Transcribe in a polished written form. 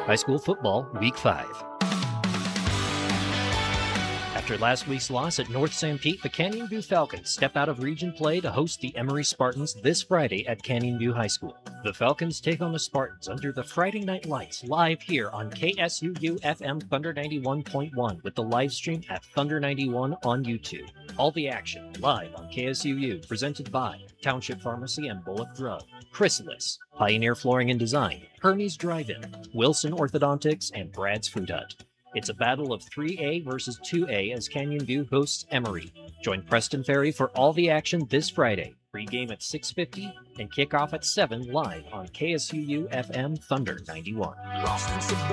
High school football, Week 5. After last week's loss at North St. Pete, the Canyon View Falcons step out of region play to host the Emory Spartans this Friday at Canyon View High School. The Falcons take on the Spartans under the Friday Night Lights live here on KSUU FM Thunder 91.1 with the live stream at Thunder 91 on YouTube. All the action live on KSUU, presented by Township Pharmacy and Bullock Drug, Chrysalis, Pioneer Flooring and Design, Hermes Drive-In, Wilson Orthodontics, and Brad's Food Hut. It's a battle of 3A versus 2A as Canyon View hosts Emory. Join Preston Ferry for all the action this Friday. Pre-game at 6:50 and kickoff at 7 live on KSUU FM Thunder 91.